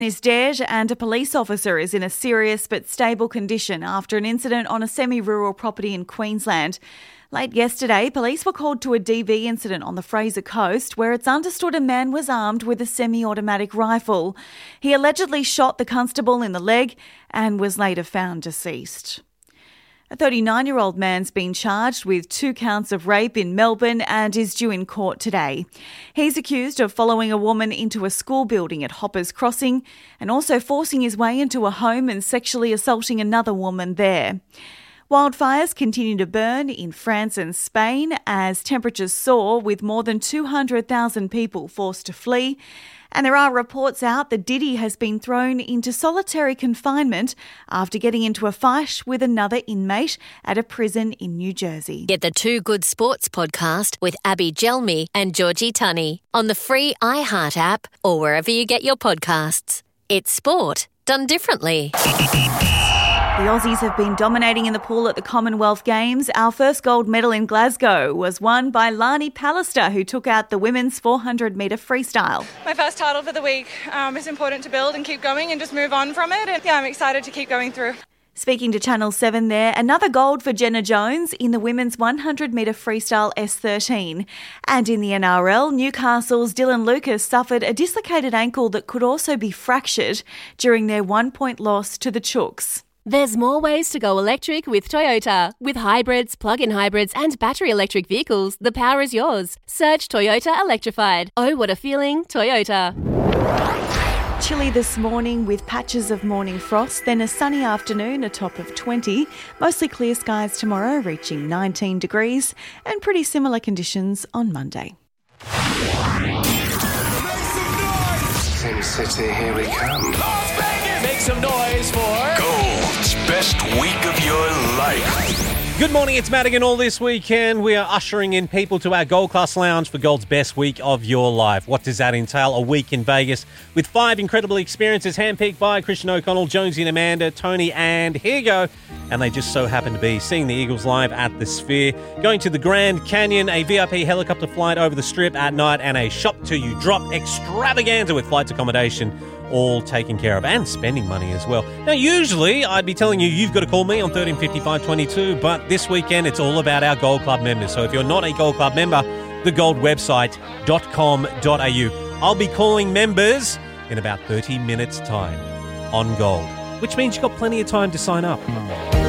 Is dead and a police officer is in a serious but stable condition after an incident on a semi-rural property in Queensland. Late yesterday, police were called to a DV incident on the Fraser Coast where it's understood a man was armed with a semi-automatic rifle. He allegedly shot the constable in the leg and was later found deceased. A 39-year-old man's been charged with 2 counts of rape in Melbourne and is due in court today. He's accused of following a woman into a school building at Hoppers Crossing and also forcing his way into a home and sexually assaulting another woman there. Wildfires continue to burn in France and Spain as temperatures soar, with more than 200,000 people forced to flee. And there are reports out that Diddy has been thrown into solitary confinement after getting into a fight with another inmate at a prison in New Jersey. Get the Too Good Sports podcast with Abby Gelmi and Georgie Tunney on the free iHeart app or wherever you get your podcasts. It's sport done differently. The Aussies have been dominating in the pool at the Commonwealth Games. Our first gold medal in Glasgow was won by Lani Pallister, who took out the women's 400-metre freestyle. My first title for the week. It's important to build and keep going and just move on from it. And I'm excited to keep going through. Speaking to Channel 7 there, another gold for Jenna Jones in the women's 100-metre freestyle S13. And in the NRL, Newcastle's Dylan Lucas suffered a dislocated ankle that could also be fractured during their 1-point loss to the Chooks. There's more ways to go electric with Toyota. With hybrids, plug-in hybrids and battery electric vehicles, the power is yours. Search Toyota Electrified. Oh, what a feeling, Toyota. Chilly this morning with patches of morning frost, then a sunny afternoon, a top of 20. Mostly clear skies tomorrow, reaching 19 degrees, and pretty similar conditions on Monday. Sin City, here we come. Las Vegas! Make some noise for Gold's best week of your life. Good morning, it's Madigan. All this weekend, we are ushering in people to our Gold Class Lounge for Gold's best week of your life. What does that entail? A week in Vegas with 5 incredible experiences handpicked by Christian O'Connell, Jonesy and Amanda, Tony and Higo. And they just so happen to be seeing the Eagles live at the Sphere, going to the Grand Canyon, a VIP helicopter flight over the Strip at night, and a shop-till-you-drop extravaganza with flights, accommodation, all taken care of, and spending money as well. Now, usually I'd be telling you you've got to call me on 135522, but this weekend it's all about our Gold Club members. So if you're not a Gold Club member, thegoldwebsite.com.au. I'll be calling members in about 30 minutes' time on Gold, which means you've got plenty of time to sign up.